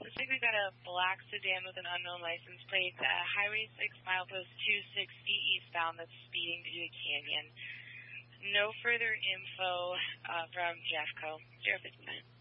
Looks like we've got a black sedan with an unknown license plate, Highway 6, milepost 26 feet eastbound, that's speeding to the canyon. No further info from Jeffco. 059.